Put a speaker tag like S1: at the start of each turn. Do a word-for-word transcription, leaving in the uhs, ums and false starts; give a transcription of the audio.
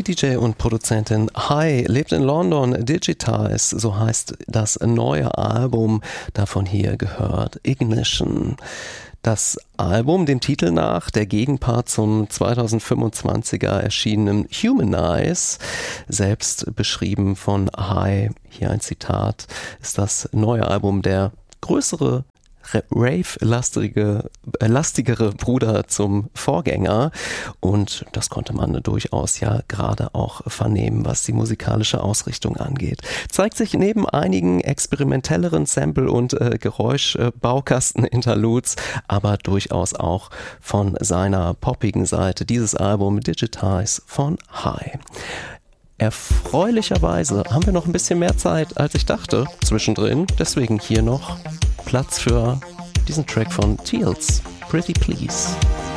S1: Die D J und Produzentin Hi lebt in London. Digitize, so heißt das neue Album, davon hier gehört Ignition. Das Album, dem Titel nach, der Gegenpart zum zweitausendfünfundzwanziger erschienenen Humanize, selbst beschrieben von Hi, hier ein Zitat, ist das neue Album der größere Rave-lastige, äh, lastigere Bruder zum Vorgänger, und das konnte man durchaus ja gerade auch vernehmen, was die musikalische Ausrichtung angeht. Zeigt sich neben einigen experimentelleren Sample- und äh, Geräusch-Baukasten-Interludes, aber durchaus auch von seiner poppigen Seite dieses Album Digitize von Hi. Erfreulicherweise haben wir noch ein bisschen mehr Zeit, als ich dachte, zwischendrin. Deswegen hier noch Platz für diesen Track von Teals, Pretty Please.